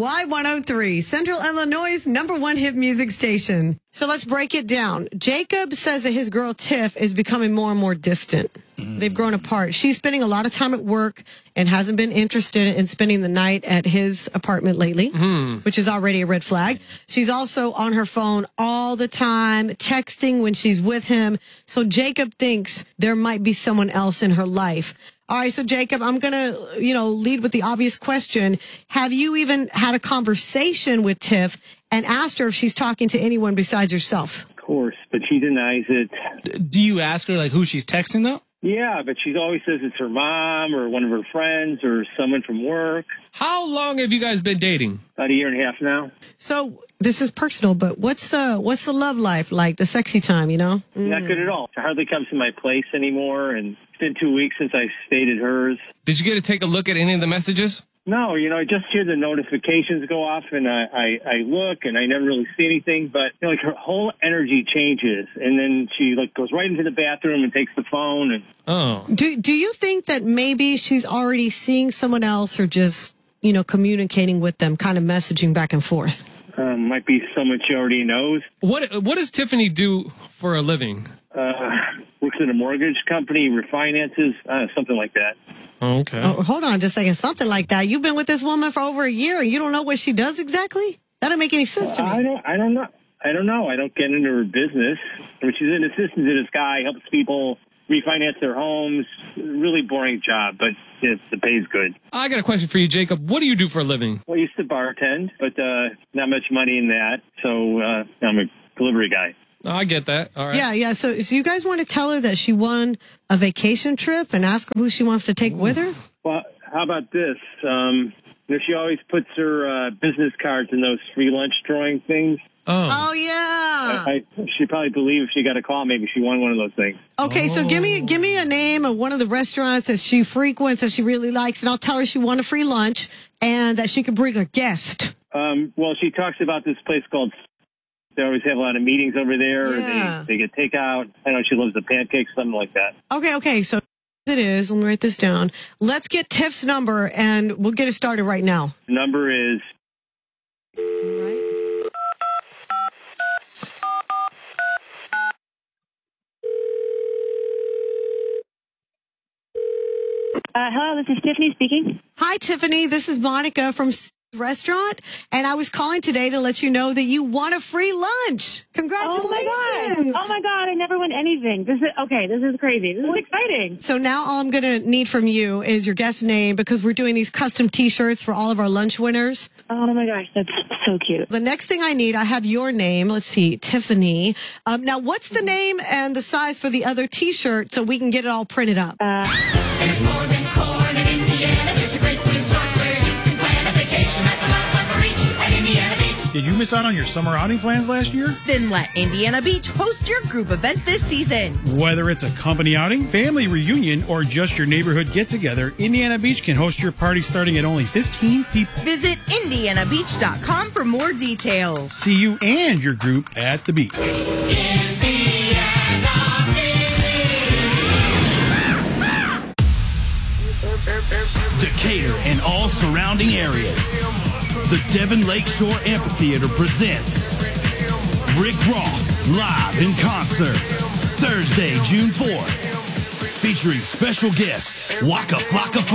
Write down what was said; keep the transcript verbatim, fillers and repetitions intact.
Y one oh three, Central Illinois' number one hit music station. So let's break it down. Jacob says that his girl Tiff is becoming more and more distant. Mm. They've grown apart. She's spending a lot of time at work and hasn't been interested in spending the night at his apartment lately, mm. which is already a red flag. She's also on her phone all the time, texting when she's with him. So Jacob thinks there might be someone else in her life. All right, so Jacob, I'm going to, you know, lead with the obvious question. Have you even had a conversation with Tiff and asked her if she's talking to anyone besides herself? Of course, but she denies it. Do you ask her, like, who she's texting, though? Yeah, but she always says it's her mom or one of her friends or someone from work. How long have you guys been dating? About a year and a half now. So this is personal, but what's the, what's the love life like, the sexy time, you know? Mm. Not good at all. She hardly comes to my place anymore, and it's been two weeks since I stayed at hers. Did you get to take a look at any of the messages? No, you know, I just hear the notifications go off, and I, I, I look, and I never really see anything. But you know, like her whole energy changes, and then she like goes right into the bathroom and takes the phone. And oh, do do you think that maybe she's already seeing someone else, or just you know communicating with them, kind of messaging back and forth? Um, might be someone she already knows. What What does Tiffany do for a living? Uh, works at a mortgage company, refinances, uh, something like that. Okay. Oh, hold on just a second. Something like that. You've been with this woman for over a year and you don't know what she does exactly? That don't make any sense to me. I don't, I don't know. I don't know. I don't get into her business. I mean, she's an assistant to this guy, helps people refinance their homes. Really boring job, but it, the pay's good. I got a question for you, Jacob. What do you do for a living? Well, I used to bartend, but uh, not much money in that. So uh, I'm a delivery guy. Oh, I get that. All right. Yeah, yeah. So, so you guys want to tell her that she won a vacation trip and ask her who she wants to take Ooh. with her? Well, how about this? Um, you know, she always puts her uh, business cards in those free lunch drawing things. Oh. Oh, yeah. I, I, she probably believed if she got a call, maybe she won one of those things. Okay, oh. so give me give me a name of one of the restaurants that she frequents, that she really likes, and I'll tell her she won a free lunch and that she could bring a guest. Um, well, she talks about this place called... They always have a lot of meetings over there. Yeah. They, they get takeout. I know she loves the pancakes, something like that. Okay, okay. So it is. Let me write this down. Let's get Tiff's number, and we'll get it started right now. The number is... All right. Uh, hello, this is Tiffany speaking. Hi, Tiffany. This is Monica from Restaurant, and I was calling today to let you know that you won a free lunch. Congratulations. Oh my god. Oh my god, I never won anything. This is okay, this is crazy. This is exciting. So now all I'm going to need from you is your guest name, because we're doing these custom t-shirts for all of our lunch winners. Oh my gosh, that's so cute. The next thing I need, I have your name. Let's see, Tiffany. Um, now, what's the name and the size for the other t-shirt so we can get it all printed up? Uh, and it's more than corn in Indiana. There's a great resort where you can plan a vacation. That's a lot of fun for each at Indiana Beach. Did you miss out on your summer outing plans last year? Then let Indiana Beach host your group event this season. Whether it's a company outing, family reunion, or just your neighborhood get-together, Indiana Beach can host your party starting at only fifteen people. Visit indiana beach dot com for more details. See you and your group at the beach. Decatur and all surrounding areas. The Devon Lakeshore Amphitheater presents Rick Ross live in concert Thursday, June fourth, featuring special guest Waka Flocka